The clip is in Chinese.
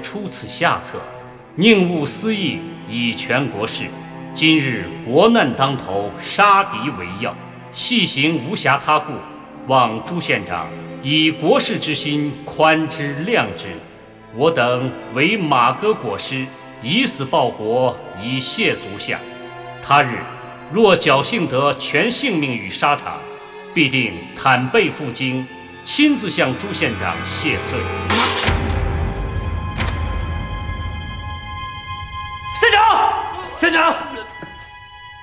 出此下策，宁勿私议，以全国事。今日国难当头，杀敌为要，细行无暇他顾，望朱县长以国事之心宽之谅之。我等为马革裹尸，以死报国，以谢足下。他日若侥幸得全性命于沙场，必定坦背赴京，亲自向朱县长谢罪。 县长，县长。